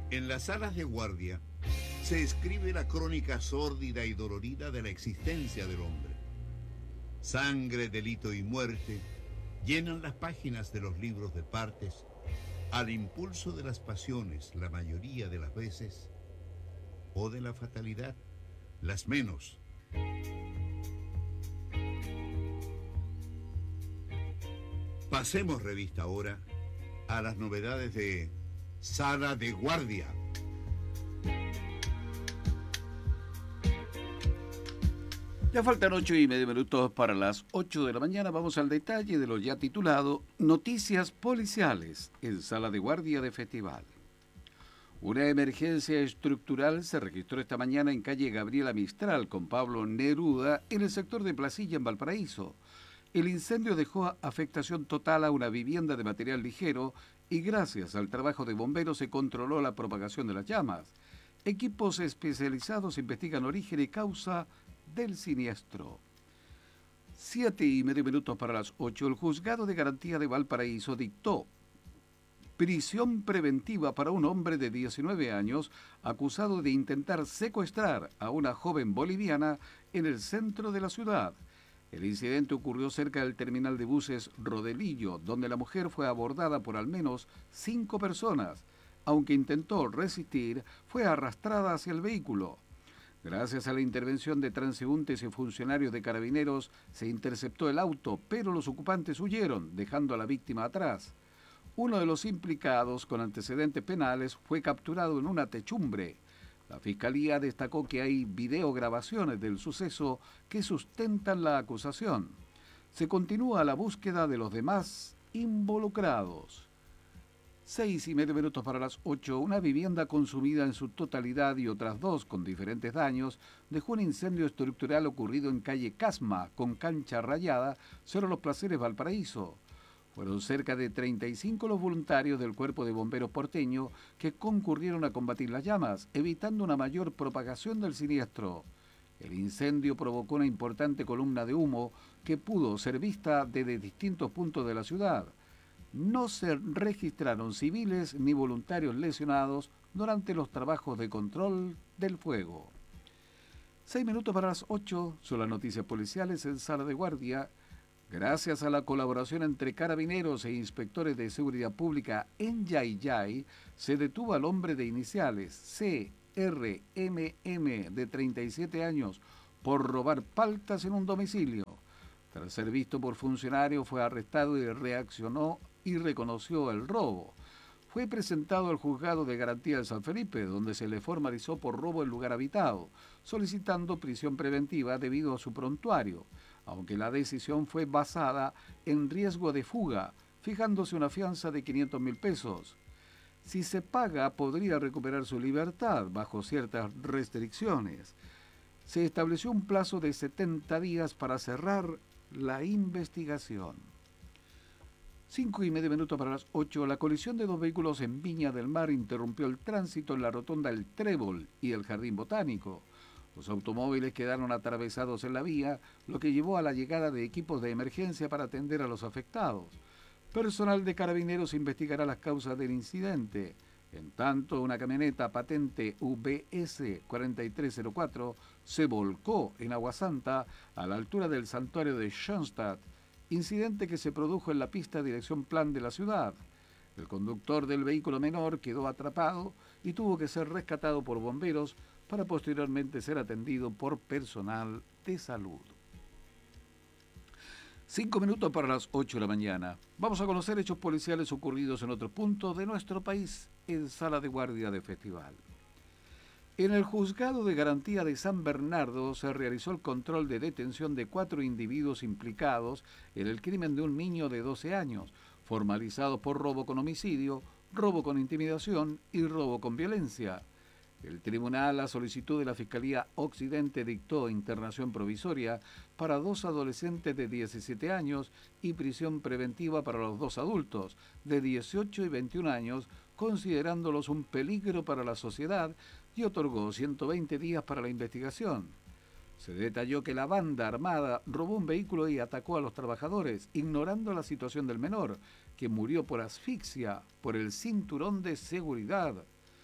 En las salas de guardia se escribe la crónica sórdida y dolorida de la existencia del hombre. Sangre, delito y muerte llenan las páginas de los libros de partes al impulso de las pasiones la mayoría de las veces o de la fatalidad las menos. Pasemos revista ahora a las novedades de Sala de Guardia. Ya faltan 8:30 para las 8 de la mañana. Vamos al detalle de lo ya titulado Noticias Policiales en Sala de Guardia de Festival. Una emergencia estructural se registró esta mañana en calle Gabriela Mistral con Pablo Neruda en el sector de Placilla, en Valparaíso. El incendio dejó afectación total a una vivienda de material ligero y gracias al trabajo de bomberos se controló la propagación de las llamas. Equipos especializados investigan origen y causa del siniestro. 7:30 para las 8. El juzgado de garantía de Valparaíso dictó prisión preventiva para un hombre de 19 años acusado de intentar secuestrar a una joven boliviana en el centro de la ciudad. El incidente ocurrió cerca del terminal de buses Rodelillo, donde la mujer fue abordada por al menos 5 personas. Aunque intentó resistir, fue arrastrada hacia el vehículo. Gracias a la intervención de transeúntes y funcionarios de carabineros, se interceptó el auto, pero los ocupantes huyeron, dejando a la víctima atrás. Uno de los implicados con antecedentes penales fue capturado en una techumbre. La Fiscalía destacó que hay videograbaciones del suceso que sustentan la acusación. Se continúa la búsqueda de los demás involucrados. 6:30 para las 8. Una vivienda consumida en su totalidad y otras 2 con diferentes daños dejó un incendio estructural ocurrido en calle Casma, con cancha rayada, sobre Los Placeres, Valparaíso. Fueron cerca de 35 los voluntarios del Cuerpo de Bomberos porteño que concurrieron a combatir las llamas, evitando una mayor propagación del siniestro. El incendio provocó una importante columna de humo que pudo ser vista desde distintos puntos de la ciudad. No se registraron civiles ni voluntarios lesionados durante los trabajos de control del fuego. 6 para las 8 son las noticias policiales en Sala de Guardia. Gracias a la colaboración entre carabineros e inspectores de seguridad pública en Yayay, se detuvo al hombre de iniciales CRMM de 37 años por robar paltas en un domicilio. Tras ser visto por funcionarios, fue arrestado y reaccionó y reconoció el robo. Fue presentado al juzgado de garantía de San Felipe, donde se le formalizó por robo en lugar habitado, solicitando prisión preventiva debido a su prontuario, aunque la decisión fue basada en riesgo de fuga, fijándose una fianza de 500.000 pesos. Si se paga, podría recuperar su libertad bajo ciertas restricciones. Se estableció un plazo de 70 días para cerrar la investigación. 5:30 para las 8. La colisión de 2 vehículos en Viña del Mar interrumpió el tránsito en la rotonda El Trébol y el Jardín Botánico. Los automóviles quedaron atravesados en la vía, lo que llevó a la llegada de equipos de emergencia para atender a los afectados. Personal de carabineros investigará las causas del incidente. En tanto, una camioneta patente UBS 4304 se volcó en Agua Santa a la altura del santuario de Schoenstatt, incidente que se produjo en la pista dirección Plan de la ciudad. El conductor del vehículo menor quedó atrapado y tuvo que ser rescatado por bomberos para posteriormente ser atendido por personal de salud. 5 para las 8 de la mañana. Vamos a conocer hechos policiales ocurridos en otros puntos de nuestro país en Sala de Guardia de Festival. En el juzgado de garantía de San Bernardo se realizó el control de detención de 4 individuos implicados en el crimen de un niño de 12 años, formalizados por robo con homicidio, robo con intimidación y robo con violencia. El tribunal, a solicitud de la Fiscalía Occidente, dictó internación provisoria para 2 adolescentes de 17 años y prisión preventiva para los 2 adultos de 18 y 21 años, considerándolos un peligro para la sociedad, y otorgó 120 días para la investigación. Se detalló que la banda armada robó un vehículo y atacó a los trabajadores, ignorando la situación del menor, que murió por asfixia por el cinturón de seguridad.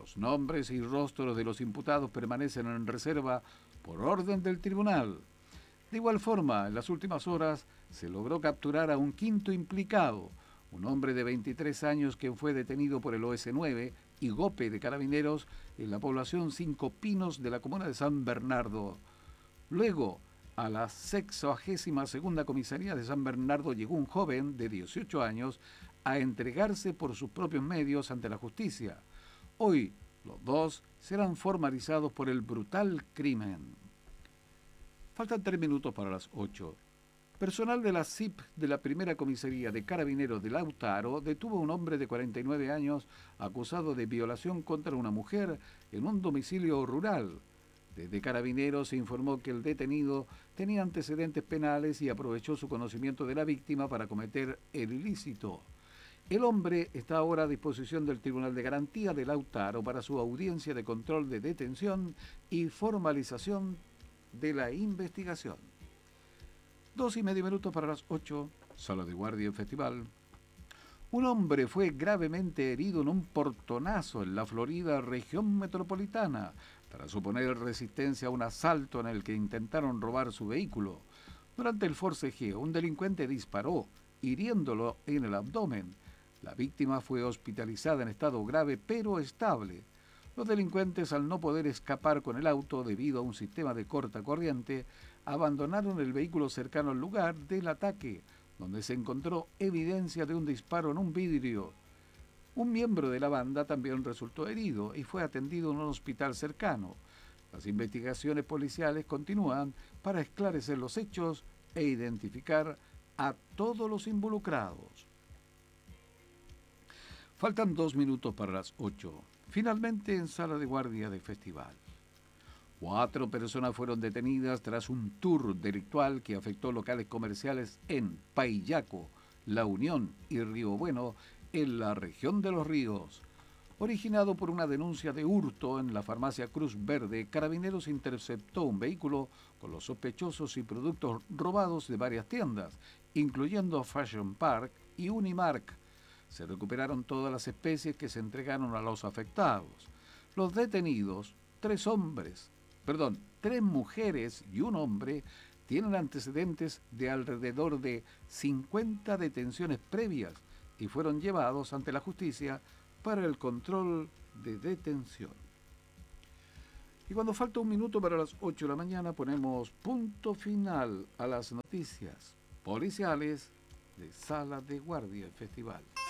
Los nombres y rostros de los imputados permanecen en reserva por orden del tribunal. De igual forma, en las últimas horas se logró capturar a un quinto implicado, un hombre de 23 años que fue detenido por el OS9 y GOPE de Carabineros en la población Cinco Pinos de la comuna de San Bernardo. Luego, a la 62ª comisaría de San Bernardo llegó un joven de 18 años a entregarse por sus propios medios ante la justicia. Hoy, los dos serán formalizados por el brutal crimen. Faltan 3 minutos para las 8. Personal de la CIP de la primera comisaría de Carabineros de Lautaro detuvo a un hombre de 49 años acusado de violación contra una mujer en un domicilio rural. Desde Carabineros se informó que el detenido tenía antecedentes penales y aprovechó su conocimiento de la víctima para cometer el ilícito. El hombre está ahora a disposición del Tribunal de Garantía de Lautaro para su audiencia de control de detención y formalización de la investigación. 2:30 minutos para las 8, sala de guardia en Festival. Un hombre fue gravemente herido en un portonazo en la Florida región metropolitana tras oponer resistencia a un asalto en el que intentaron robar su vehículo. Durante el forcejeo, un delincuente disparó, hiriéndolo en el abdomen. La víctima fue hospitalizada en estado grave pero estable. Los delincuentes, al no poder escapar con el auto debido a un sistema de corta corriente, abandonaron el vehículo cercano al lugar del ataque, donde se encontró evidencia de un disparo en un vidrio. Un miembro de la banda también resultó herido y fue atendido en un hospital cercano. Las investigaciones policiales continúan para esclarecer los hechos e identificar a todos los involucrados. Faltan 2 minutos para las 8. Finalmente, en sala de guardia de Festival. 4 personas fueron detenidas tras un tour delictual que afectó locales comerciales en Paillaco, La Unión y Río Bueno, en la región de Los Ríos. Originado por una denuncia de hurto en la farmacia Cruz Verde, Carabineros interceptó un vehículo con los sospechosos y productos robados de varias tiendas, incluyendo Fashion Park y Unimark. Se recuperaron todas las especies que se entregaron a los afectados. Los detenidos, 3 mujeres y un hombre, tienen antecedentes de alrededor de 50 detenciones previas y fueron llevados ante la justicia para el control de detención. Y cuando falta 1 minuto para las 8 de la mañana, ponemos punto final a las noticias policiales de Sala de Guardia Festival.